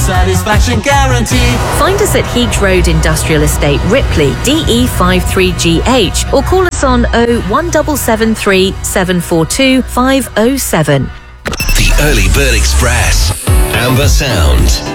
satisfaction guarantee. Find us at Heath Road Industrial Estate, Ripley, DE53GH, or call us on 01773 742 507. The Early Bird Express. Amber Sound.